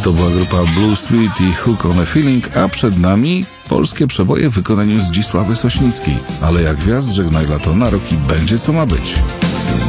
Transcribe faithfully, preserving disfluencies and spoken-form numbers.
To była grupa Blue Sweet i Hook on a Feeling, a przed nami polskie przeboje w wykonaniu Zdzisławy Sośnickiej. Ale jak gwiazd żegnaj lato na rok i będzie co ma być.